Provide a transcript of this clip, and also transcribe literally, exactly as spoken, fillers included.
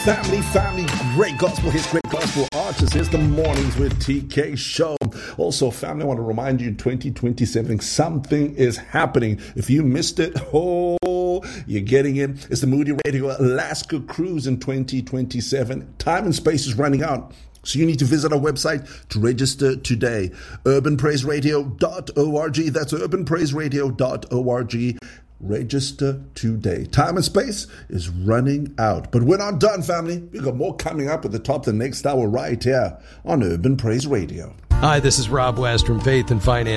Family, family, great gospel hits, great gospel artists. Here's the Mornings with T K show. Also, family, I want to remind you, twenty twenty-seven, something is happening. If you missed it, oh, you're getting in. It's the Moody Radio Alaska Cruise in twenty twenty-seven. Time and space is running out, so you need to visit our website to register today. urban praise radio dot org. That's urban praise radio dot org. Register today. Time and space is running out. But we're not done, family. We've got more coming up at the top of the next hour right here on Urban Praise Radio. Hi, this is Rob West from Faith and Finance